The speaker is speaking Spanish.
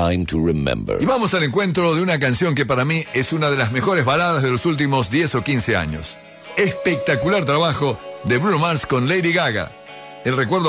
time to remember. Y vamos al encuentro de una canción que para mí es una de las mejores baladas de los últimos 10 o 15 años. Espectacular trabajo de Bruno Mars con Lady Gaga. El recuerdo